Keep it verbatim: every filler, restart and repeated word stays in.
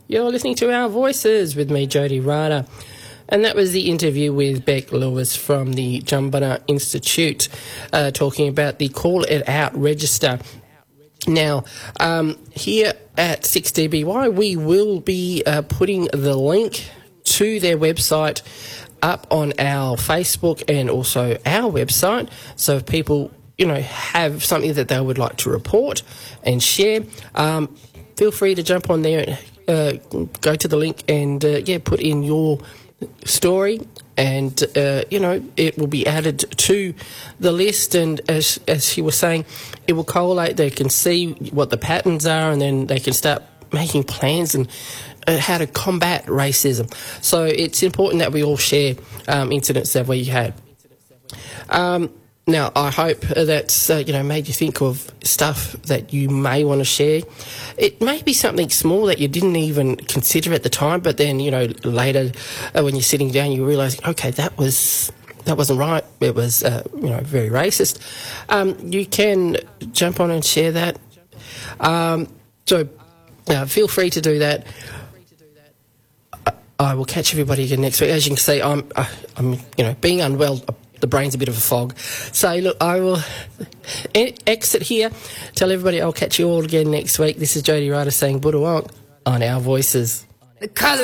You're listening to Our Voices with me, Jody Ryder. And that was the interview with Beck Lewis from the Jumbunna Institute, uh, talking about the Call It Out register. Now, um, here at six D B Y, we will be uh, putting the link to their website up on our Facebook and also our website. So if people, you know, have something that they would like to report and share, um, feel free to jump on there, uh, go to the link and, uh, yeah, put in your story, and uh, you know, it will be added to the list. And as as he was saying, it will collate. They can see what the patterns are, and then they can start making plans and uh, how to combat racism. So it's important that we all share um, incidents that we had. Um, Now, I hope that's, uh, you know, made you think of stuff that you may want to share. It may be something small that you didn't even consider at the time, but then, you know, later uh, when you're sitting down, you realise, okay, that was that wasn't right. It was, uh, you know, very racist. Um, you can jump on and share that. Um, so uh, feel free to do that. I will catch everybody again next week. As you can see, I'm, uh, I'm, you know, being unwell. The brain's a bit of a fog. So, look, I will exit here. Tell everybody I'll catch you all again next week. This is Jody Ryder saying Budawonk on Our Voices.